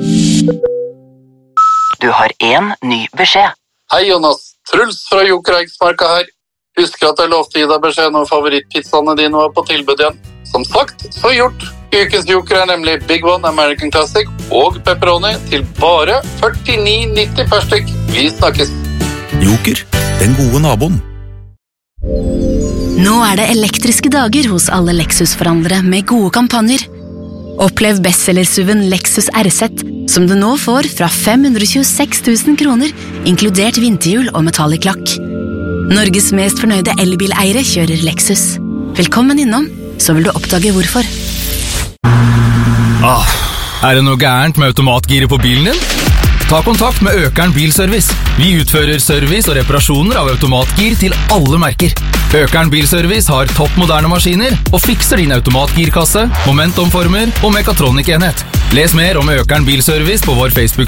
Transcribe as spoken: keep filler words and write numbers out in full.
Du har en ny beskjed. Hei Jonas, Truls fra Joker Eiksmarka her. Husker at jeg lovte å gi deg beskjed når favorittpizzaene dine var på tilbud igjen. Som sagt, så gjort. Ukens Joker er nemlig Big One American Classic og pepperoni til bare førtini nitti per stykk. Vi snakkes. Joker, den gode naboen. Nå er det elektriske dager hos alle Lexus-forhandlere med gode kampanjer. Opplev bestsellersuven Lexus R Z, som du nå får fra fem hundre tjueseks tusen kroner, inkludert vinterhjul og metallic lakk. Norges mest fornøyde elbileiere kjører Lexus. Velkommen innom, så vil du oppdage hvorfor. Ah, er det noe gærent med automatgiret på bilen din? Ta kontakt med Økern Bilservice. Vi utfører service og reparasjoner av automatgir til alle merker. Økern Bilservice har toppmoderne maskiner og fikser din automatgirkasse, momentomformer og mekatronikenhet. Les mer om Økern Bilservice på vår Facebook.